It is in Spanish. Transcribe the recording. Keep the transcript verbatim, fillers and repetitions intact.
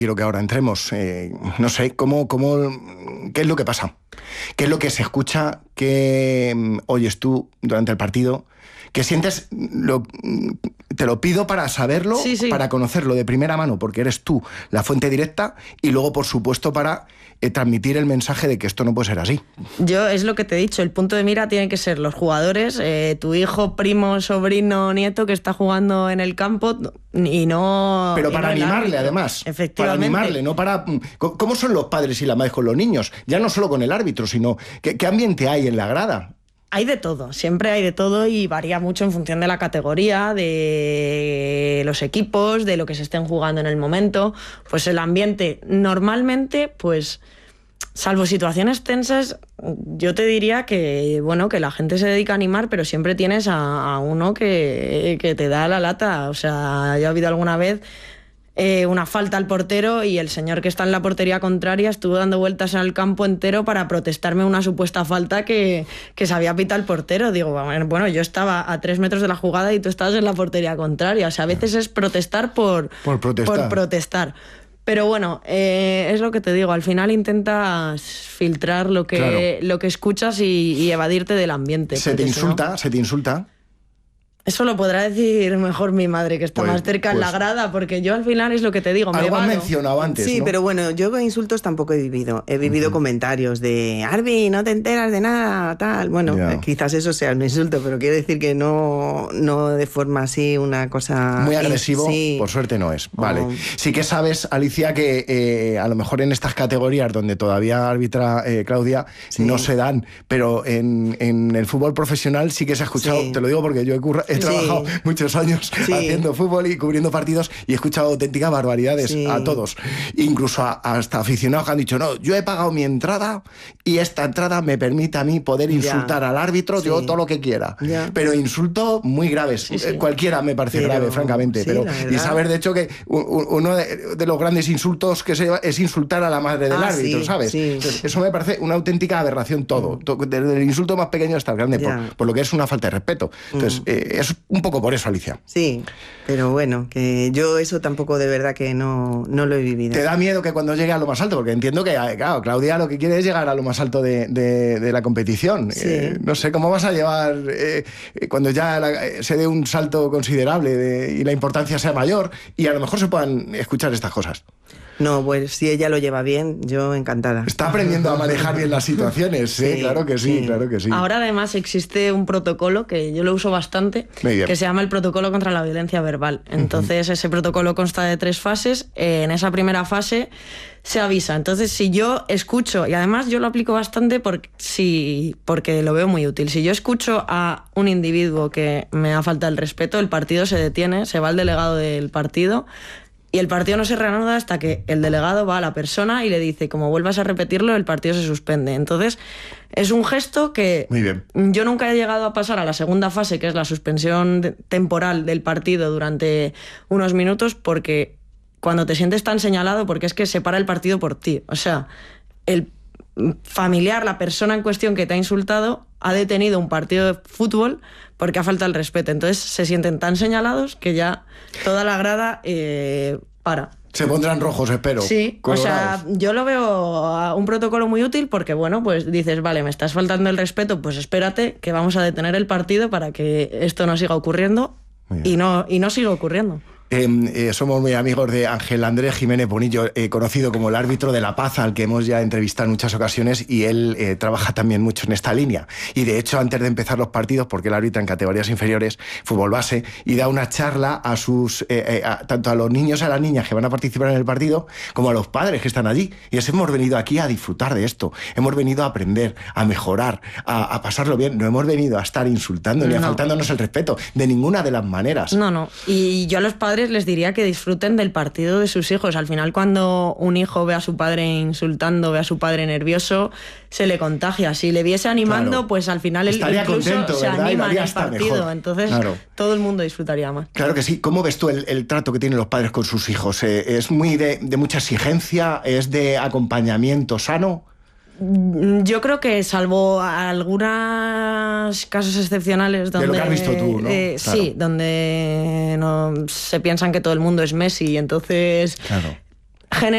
quiero que ahora entremos. Eh, no sé, ¿cómo, cómo, ¿qué es lo que pasa? ¿Qué es lo que se escucha? ¿Qué mm, oyes tú durante el partido? ¿Qué sientes? Lo, te lo pido para saberlo, sí, sí. para conocerlo de primera mano, porque eres tú la fuente directa, y luego, por supuesto, para eh, transmitir el mensaje de que esto no puede ser así. Yo, es lo que te he dicho, el punto de mira tiene que ser los jugadores, eh, tu hijo, primo, sobrino, nieto que está jugando en el campo y no... Pero para no animarle, además. Efectivamente. Para animarle, no para... ¿Cómo son los padres y las madres con los niños? Ya no solo con el árbitro, sino... ¿Qué, qué ambiente hay en la grada? Hay de todo, siempre hay de todo y varía mucho en función de la categoría, de los equipos, de lo que se estén jugando en el momento. Pues el ambiente normalmente, pues salvo situaciones tensas, yo te diría que bueno, que la gente se dedica a animar, pero siempre tienes a, a uno que, que te da la lata. O sea, ya ha habido alguna vez Eh, una falta al portero y el señor que está en la portería contraria estuvo dando vueltas en el campo entero para protestarme una supuesta falta que, que se había pitado el portero. Digo, bueno, yo estaba a tres metros de la jugada y tú estabas en la portería contraria. O sea, a veces es protestar por, por protestar. Por protestar. Pero bueno, eh, es lo que te digo, al final intentas filtrar lo que, claro. lo que escuchas y, y evadirte del ambiente. Se te insulta, si no... se te insulta. Eso lo podrá decir mejor mi madre, que está pues, más cerca pues, en la grada, porque yo al final es lo que te digo. Algo me has mencionado antes, Sí, ¿no? pero bueno, yo insultos tampoco he vivido. He vivido uh-huh. comentarios de Arbi, no te enteras de nada, tal. Bueno, yeah. quizás eso sea un insulto, pero quiero decir que no, no de forma así, una cosa... Muy agresivo, sí. por suerte no es. Vale. Oh. Sí que sabes, Alicia, que eh, a lo mejor en estas categorías donde todavía arbitra eh, Claudia, sí. no se dan, pero en, en el fútbol profesional sí que se ha escuchado, sí. te lo digo porque yo he, curra, he trabajado... Sí. muchos años sí. haciendo fútbol y cubriendo partidos y he escuchado auténticas barbaridades sí. a todos, incluso a, hasta aficionados que han dicho, no, yo he pagado mi entrada y esta entrada me permite a mí poder insultar ya. al árbitro, sí. yo todo lo que quiera, ya. pero insulto muy graves, sí, sí. cualquiera me parece pero, grave, francamente, sí, pero y saber de hecho que uno de, de los grandes insultos que se lleva es insultar a la madre del ah, árbitro, sí, ¿sabes? Sí. Eso me parece una auténtica aberración todo, mm. desde el insulto más pequeño hasta el grande, por, por lo que es una falta de respeto. Entonces, mm. eh, es un poco por eso, Alicia. Sí, pero bueno, que yo eso tampoco de verdad que no, no lo he vivido. ¿Te da miedo que cuando llegue a lo más alto? Porque entiendo que, claro, Claudia lo que quiere es llegar a lo más alto de, de, de la competición. Sí. Eh, no sé, ¿cómo vas a llevar eh, cuando ya la, se dé un salto considerable de, y la importancia sea mayor y a lo mejor se puedan escuchar estas cosas? No, pues si ella lo lleva bien, yo encantada. Está aprendiendo a manejar bien las situaciones, sí, ¿eh? Claro que sí, sí, claro que sí. Ahora además existe un protocolo que yo lo uso bastante, que se llama el protocolo contra la violencia verbal. Entonces uh-huh. ese protocolo consta de tres fases. En esa primera fase se avisa. Entonces si yo escucho, y además yo lo aplico bastante porque, si, porque lo veo muy útil, si yo escucho a un individuo que me ha faltado el respeto, el partido se detiene, se va el delegado del partido, y el partido no se reanuda hasta que el delegado va a la persona y le dice, como vuelvas a repetirlo, el partido se suspende. Entonces, es un gesto que Muy bien. yo nunca he llegado a pasar a la segunda fase, que es la suspensión de, temporal del partido durante unos minutos, porque cuando te sientes tan señalado, porque es que se para el partido por ti. O sea, el familiar, la persona en cuestión que te ha insultado, ha detenido un partido de fútbol porque ha faltado el respeto. Entonces se sienten tan señalados que ya toda la grada eh, para. Se pondrán rojos, espero. Sí, colorados. O sea, yo lo veo un protocolo muy útil porque, bueno, pues dices, vale, me estás faltando el respeto, pues espérate que vamos a detener el partido para que esto no siga ocurriendo y no, y no siga ocurriendo. Eh, eh, somos muy amigos de Ángel Andrés Jiménez Bonillo, eh, conocido como el árbitro de La Paz, al que hemos ya entrevistado en muchas ocasiones, y él eh, trabaja también mucho en esta línea. Y de hecho, antes de empezar los partidos, porque él arbitra en categorías inferiores, fútbol base, y da una charla a sus eh, eh, a, tanto a los niños y a las niñas que van a participar en el partido, como a los padres que están allí. Y es, hemos venido aquí a disfrutar de esto, hemos venido a aprender, a mejorar, a, a pasarlo bien. No hemos venido a estar insultando ni a no. faltándonos el respeto, de ninguna de las maneras. No, no. Y yo a los padres les diría que disfruten del partido de sus hijos. Al final, cuando un hijo ve a su padre insultando, ve a su padre nervioso, se le contagia. Si le viese animando, claro. pues al final él estaría incluso contento, se ¿verdad? anima en el partido. Mejor. Entonces, claro. todo el mundo disfrutaría más. Claro que sí. ¿Cómo ves tú el, el trato que tienen los padres con sus hijos? Eh, ¿Es muy de, de mucha exigencia? ¿Es de acompañamiento sano? Yo creo que salvo algunos casos excepcionales donde... De lo que has visto tú, ¿no? Eh, claro. Sí, donde no, se piensan que todo el mundo es Messi y entonces... Claro.